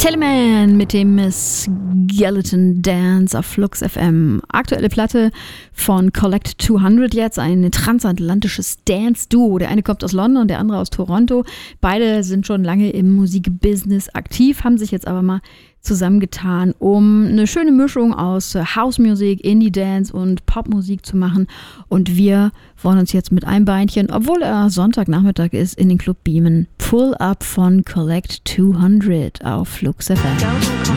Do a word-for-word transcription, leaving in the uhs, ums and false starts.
Teleman mit dem Skeleton Dance auf Flux F M. Aktuelle Platte von Collect zweihundert jetzt, ein transatlantisches Dance-Duo. Der eine kommt aus London, der andere aus Toronto. Beide sind schon lange im Musikbusiness aktiv, haben sich jetzt aber mal zusammengetan, um eine schöne Mischung aus House-Musik, Indie-Dance und Popmusik zu machen. Und wir wollen uns jetzt mit einem Beinchen, obwohl er Sonntagnachmittag ist, in den Club beamen. Pull Up von Collect zweihundert auf Flux F M.